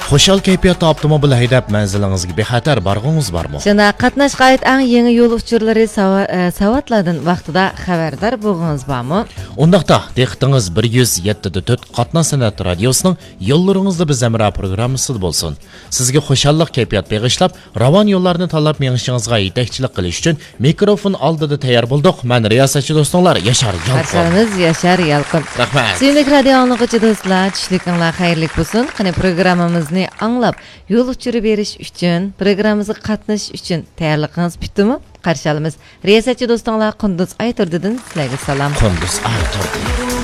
Xo'shal kayfiyatda avtomobil haydab manzilingizga bexatar borg'ingiz bormi? Shunda qatnashga oid eng yangi yo'l uchurlari savatlardan vaqtida xabardor bo'lgansiz bormi? Undaqda diqqatingiz 107.4 Qatnash san'at radiosining yo'llaringizda biz amra programmasida bo'lsin. Sizga xo'shallik kayfiyat beg'ishlab, ravon yo'llarni tanlab mengishingizga yetakchilik qilish uchun mikrofon oldida tayyor bo'ldik. Men riyosatchi do'stlar Yashar Yalqin. Barchamiz Yashar Yalqin. Rahmat. Sevgili radio anglag'uchi do'stlar, tushlikinglar xayrli bo'lsin. Qani programmamizni anglab, yo'l uchirib berish uchun, programmamizga qatnashish uchun tayyorligingiz bitdimi? Qarshi olamiz. Riyosatchi do'stlar Qunduz Ayturdidan sizlarga salom. Qunduz Ayturdi.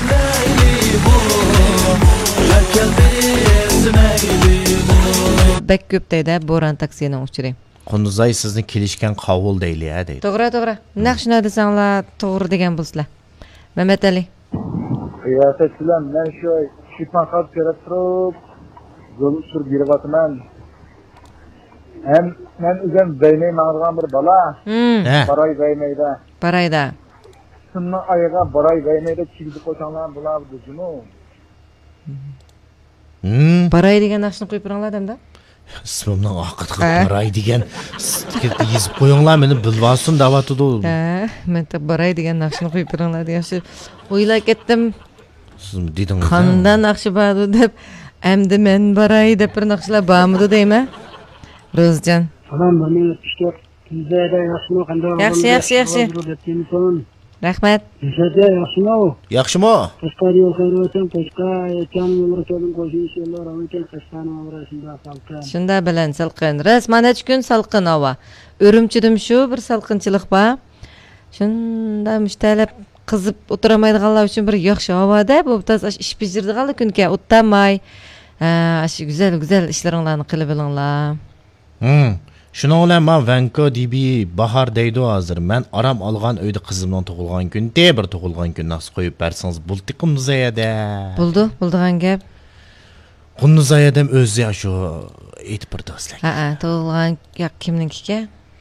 Bek ko'p deydi bo'ron taksining uchiri. Qunduzay sizni kelishgan qovul deyli-a deydi. To'g'ri. Naqshna desanglar, to'g'ri degan bo'lsizlar. Mehmet Ali. Riyosatchilar, men shu shifon qilib ko'rib turib, yo'l surib yuribman. Men o'zim beymay ma'rifan bir bola. Baray beymeyda. Barayda. Sunni ayaga baray beymeyda chigdi qo'shonlar bo'lardi, junu. Baray degan naqshni qo'yib beringlar-da. Ismimning oqiti baray degan yezib qo'yinglar, meni bilvasin davatida. Men baray degan naqshni qo'yib beringlar yaxshi. O'ylab ketdim. Siz dedingiz. Qanday naqshi bor deb, endi men baray deb bir naqshlar bormidi deyman. Rozjan. Salam, meni ishtiyoq tizada yaxshimi qanday? Yaxshi. Rahmat. Tizada yaxshimi? Yaxshimi? Qashqar yo'l xayriyatim, Qashqar ekan yo'llar kelin qo'shish yo'llar o'tgan Qashqar nomrasida salqin. Shunda bilan salqin. Rasman hech kun salqin havo. O'rimchidim shu bir salqinchilik bor. Shunda mushtalab qizib o'tiramaydiganlar uchun bir yaxshi havoda bu taz ish pishirdiganlar kunga o'ttamay. Shu güzel ishlaringlarni qilib bilinglar. Şuna olan ben Vanko dibi bahar deydi hazır. Ben aram algan öyde kızımdan toğulgan gün, bir toğulgan gün nasıl koyup bersiniz. Buldu Qunduzayada. Bulduğun gap. Qunduzayadam özü ya şu etip bir dostlar. Toğulgan kimninkike?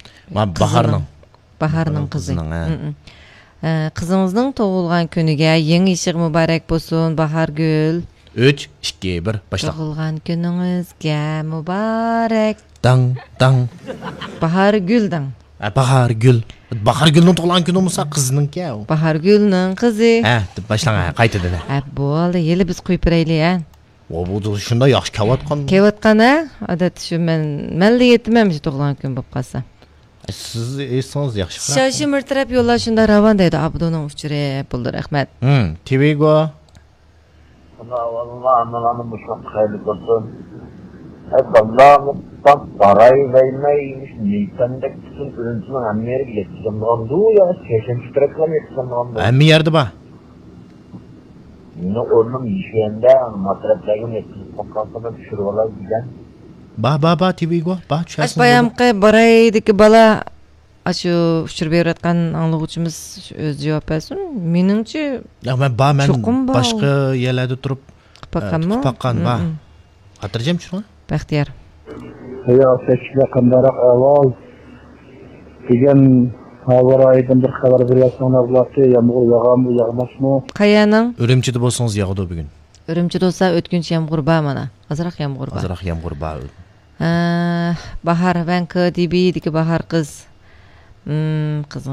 Baharның kızı. Kızımızın toğulgan günüge yeni işik mübarek bolsun Bahar Gül. 3, 2, 1, başla. Toğulgan gününüzge mübarek. Dang. Bahar Gül'dan. Bahar Gül. Bahar Gül'ün toğulan günü olmasa kızının ki o. Bahar Gül'ün kızı. Başla kayıt edin. Bu aldı yeli biz koyup bireyli ya. O bu şunda yaş kevatkan. Kevatkan ha? Adet şu men de yetimem şu toğulan gün bu kasa. Siz esiniz yaxşı. Şaşı mırtırap yolla şunda ravan deydi. Abdunun uçuraya buldu rahmet. TV'go. Allah anlalanın bu çok hayırlı olsun. Allah'ım baray vermeymiş. Nisan'daki bütün ürüntünün emmeri getireceğim. Andu ya. Keşen çıtıraklam yetişeceğim. Emmi yerdi ba? Yine onun işlerinde matraplarını yetişeceğim. Fakat düşürüyorlar güzel. Ba TV'go. Aç bayam ki baraydaki bala aşı uçur beratkan anlıqçımız öz cevap versin. Meningçe ben başka yerlerde durup Qıpaqan ba. Hatırlayacağım şunu. Baxtiyar. Riyosatchilar qandaroq avval degan xabaraydan bir xabar beryapsizlar bularga yomg'ir yog'adimi yog'masmi? Qayaning? Urumchida bo'lsangiz yog'di bugun. Urumchida bo'lsa o'tkinchi yomg'ir bor mana. Azroq yomg'ir bor. Bahar Vanko dibi bahar qiz. Qiz